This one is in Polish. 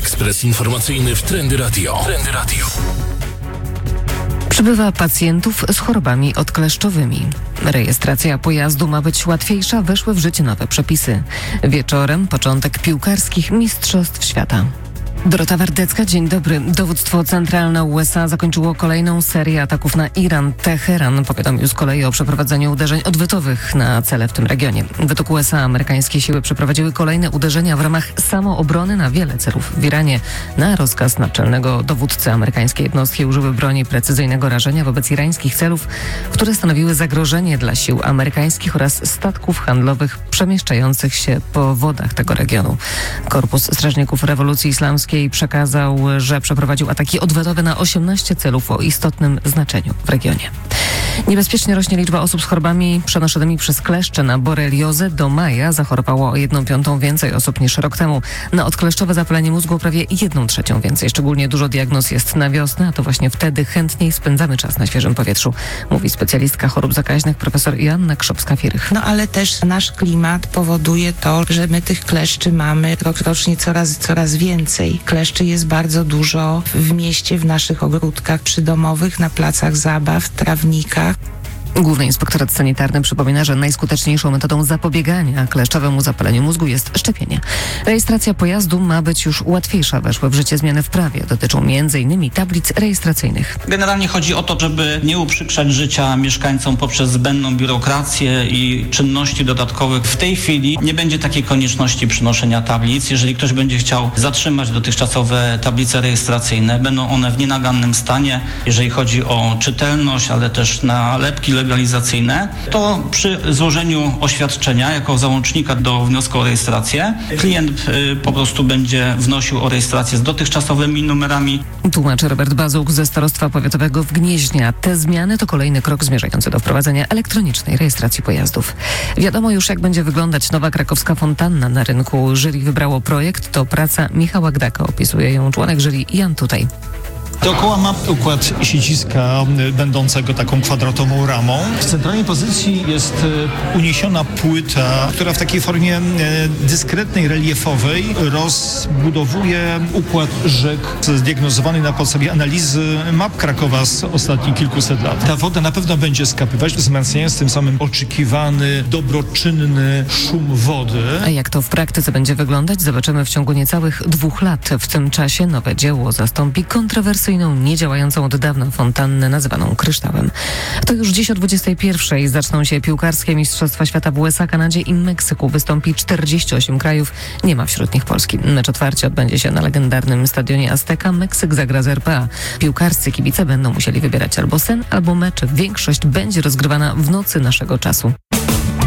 Ekspres informacyjny w Trendy Radio. Trendy Radio. Przybywa pacjentów z chorobami odkleszczowymi. Rejestracja pojazdu ma być łatwiejsza, weszły w życie nowe przepisy. Wieczorem początek piłkarskich Mistrzostw Świata. Dorota Wardecka, dzień dobry. Dowództwo centralne USA zakończyło kolejną serię ataków na Iran. Teheran powiadomił z kolei o przeprowadzeniu uderzeń odwytowych na cele w tym regionie. Według USA amerykańskie siły przeprowadziły kolejne uderzenia w ramach samoobrony na wiele celów w Iranie. Na rozkaz naczelnego dowódcy amerykańskie jednostki użyły broni precyzyjnego rażenia wobec irańskich celów, które stanowiły zagrożenie dla sił amerykańskich oraz statków handlowych przemieszczających się po wodach tego regionu. Korpus Strażników Rewolucji Islamskiej przekazał, że przeprowadził ataki odwetowe na 18 celów o istotnym znaczeniu w regionie. Niebezpiecznie rośnie liczba osób z chorobami przenoszonymi przez kleszcze na boreliozę. Do maja zachorowało o 1/5 więcej osób niż rok temu. Na odkleszczowe zapalenie mózgu prawie 1/3 więcej. Szczególnie dużo diagnoz jest na wiosnę, a to właśnie wtedy chętniej spędzamy czas na świeżym powietrzu, mówi specjalistka chorób zakaźnych profesor Joanna Krzopska-Fierych. No ale też nasz klimat powoduje to, że my tych kleszczy mamy rokrocznie coraz więcej. Kleszczy jest bardzo dużo w mieście, w naszych ogródkach przydomowych, na placach zabaw, trawnikach. Główny Inspektorat Sanitarny przypomina, że najskuteczniejszą metodą zapobiegania kleszczowemu zapaleniu mózgu jest szczepienie. Rejestracja pojazdu ma być już łatwiejsza. Weszły w życie zmiany w prawie. Dotyczą m.in. tablic rejestracyjnych. Generalnie chodzi o to, żeby nie uprzykrzać życia mieszkańcom poprzez zbędną biurokrację i czynności dodatkowych. W tej chwili nie będzie takiej konieczności przynoszenia tablic. Jeżeli ktoś będzie chciał zatrzymać dotychczasowe tablice rejestracyjne, będą one w nienagannym stanie. Jeżeli chodzi o czytelność, ale też nalepki legalizacyjne, to przy złożeniu oświadczenia jako załącznika do wniosku o rejestrację klient po prostu będzie wnosił o rejestrację z dotychczasowymi numerami. Tłumaczy Robert Bazuk ze Starostwa Powiatowego w Gnieźnie. Te zmiany to kolejny krok zmierzający do wprowadzenia elektronicznej rejestracji pojazdów. Wiadomo już, jak będzie wyglądać nowa krakowska fontanna na rynku. Jury wybrało projekt, to praca Michała Gdaka. Opisuje ją członek jury Jan Tutaj. Dookoła ma układ siedziska będącego taką kwadratową ramą. W centralnej pozycji jest uniesiona płyta, która w takiej formie dyskretnej, reliefowej rozbudowuje układ rzek zdiagnozowany na podstawie analizy map Krakowa z ostatnich kilkuset lat. Ta woda na pewno będzie skapywać, wzmacniając tym samym oczekiwany, dobroczynny szum wody. A jak to w praktyce będzie wyglądać, zobaczymy w ciągu niecałych 2 lat. W tym czasie nowe dzieło zastąpi kontrowersyjną, niedziałającą od dawna fontannę nazywaną Kryształem. To już dziś o 21:00 zaczną się piłkarskie Mistrzostwa Świata w USA, Kanadzie i Meksyku. Wystąpi 48 krajów, nie ma wśród nich Polski. Mecz otwarcie odbędzie się na legendarnym stadionie Azteca. Meksyk zagra z RPA. Piłkarscy kibice będą musieli wybierać albo sen, albo mecz. Większość będzie rozgrywana w nocy naszego czasu.